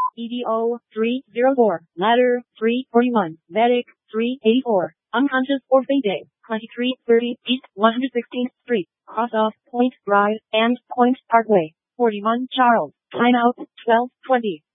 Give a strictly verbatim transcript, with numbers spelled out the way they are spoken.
E D O three zero four, ladder three forty-one, Vedic three eighty-four, unconscious or fainting, twenty-three thirty East one hundred sixteenth Street, cross off Point Drive and Point Parkway, forty-one Charles, timeout twelve twenty.